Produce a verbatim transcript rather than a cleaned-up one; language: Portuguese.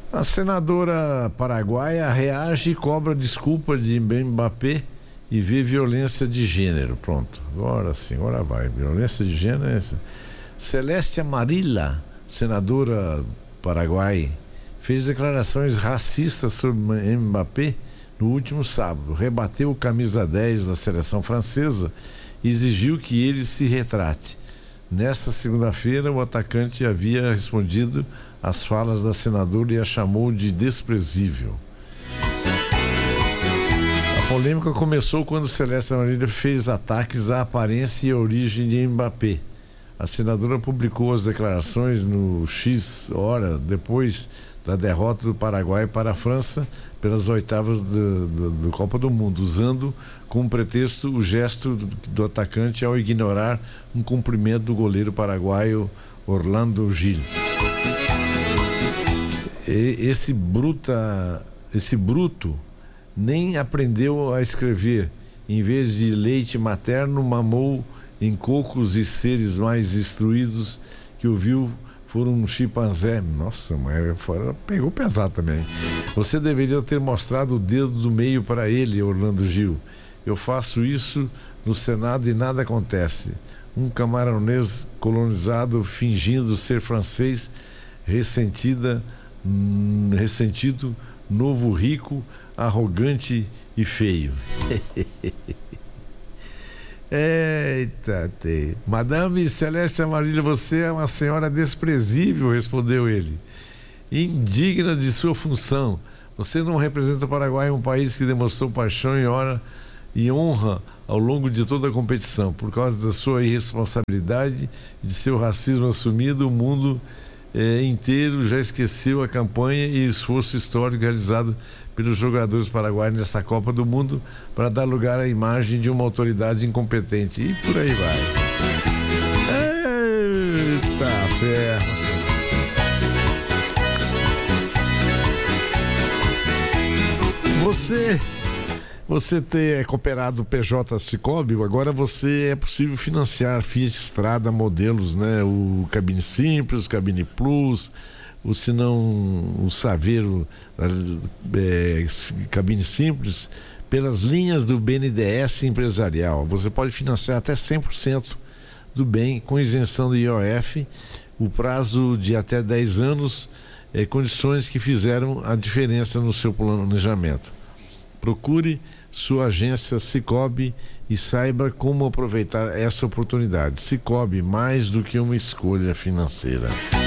A senadora paraguaia reage e cobra desculpas de Mbappé e vê violência de gênero. Pronto, agora sim, agora vai. Violência de gênero é essa. Celeste Amarilla, senadora paraguaia, fez declarações racistas sobre Mbappé no último sábado. Rebateu o camisa dez da seleção francesa e exigiu que ele se retrate. Nesta segunda-feira, o atacante havia respondido às falas da senadora e a chamou de desprezível. A polêmica começou quando Celeste Amarilla fez ataques à aparência e origem de Mbappé. A senadora publicou as declarações no X horas depois da derrota do Paraguai para a França pelas oitavas do, do, do Copa do Mundo, usando como pretexto o gesto do, do atacante ao ignorar um cumprimento do goleiro paraguaio Orlando Gil. E, esse bruta, esse bruto nem aprendeu a escrever. Em vez de leite materno, mamou em cocos, e seres mais instruídos que o viu foram um chimpanzé. Nossa, mas pegou pesado também. Você deveria ter mostrado o dedo do meio para ele, Orlando Gil. Eu faço isso no Senado e nada acontece. Um camaronês colonizado fingindo ser francês, ressentida, hum, ressentido, novo rico, arrogante e feio. Eita, te. Madame Celeste Amarilla, você é uma senhora desprezível, respondeu ele. Indigna de sua função. Você não representa o Paraguai, um país que demonstrou paixão e honra, e honra ao longo de toda a competição. Por causa da sua irresponsabilidade e de seu racismo assumido, o mundo eh, inteiro já esqueceu a campanha e esforço histórico realizado pelos jogadores paraguaios nesta Copa do Mundo para dar lugar à imagem de uma autoridade incompetente. E por aí vai. Eita ferro. Você, você ter cooperado o P J Cicobi, agora você é possível financiar Fiat Strada modelos, né? O Cabine Simples, Cabine Plus, ou se não o Saveiro é, Cabine Simples, pelas linhas do B N D E S empresarial. Você pode financiar até cem por cento do bem com isenção do I O F, o prazo de até dez anos, é, condições que fizeram a diferença no seu planejamento. Procure sua agência Cicobi e saiba como aproveitar essa oportunidade. Cicobi, mais do que uma escolha financeira.